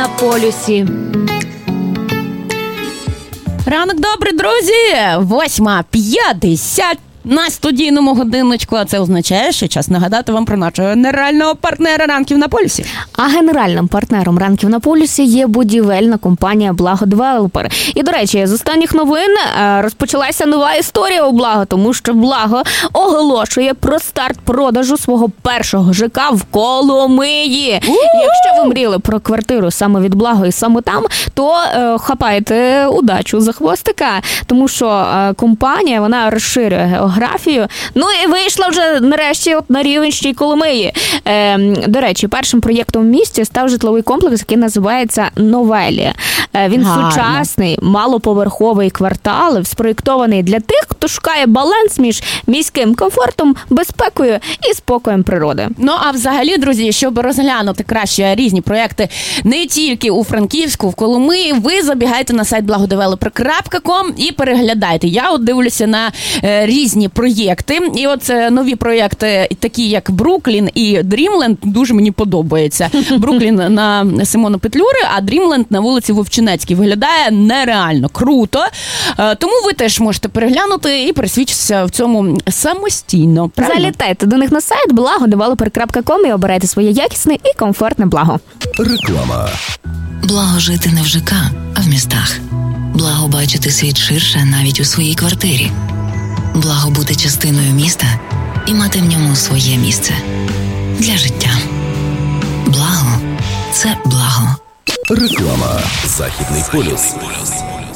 на полюсі. Ранок добрий, друзі! 8:50 на студійному годиночку. А це означає, що час нагадати вам про нашого генерального партнера «Ранків на полюсі». А генеральним партнером «Ранків на полюсі» є будівельна компанія «Благо Девелопер». І, до речі, з останніх новин розпочалася нова історія у «Благо», тому що «Благо» оголошує про старт продажу свого першого ЖК в Коломиї. Якщо ви мріяли про квартиру саме від «Благо» і саме там, то хапайте удачу за хвостика, тому що компанія, вона розширює географію. Ну і вийшла вже нарешті на рівень ще й Коломиї. До речі, першим проєктом в місті став житловий комплекс, який називається «Новелія». Він сучасний, малоповерховий квартал, спроєктований для тих, хто шукає баланс між міським комфортом, безпекою і спокоєм природи. Ну, а взагалі, друзі, щоб розглянути краще різні проєкти не тільки у Франківську, в Коломиї, ви забігайте на сайт blagodeveloper.com і переглядайте. Я от дивлюся на різні проєкти. І от нові проєкти, такі як Бруклін і Дрімленд, дуже мені подобається. Бруклін на Симона Петлюри, а Дрімленд на вулиці Вовчинецькій. Виглядає нереально круто. Тому ви теж можете переглянути і пересвідчитися в цьому самостійно. Правильно? Залітайте до них на сайт blagodeveloper.com і обирайте своє якісне і комфортне благо. Реклама. Благо жити не в ЖК, а в містах. Благо бачити світ ширше навіть у своїй квартирі. Благо бути частиною міста і мати в ньому своє місце. Для життя. Благо – це благо. Реклама. Західний полюс.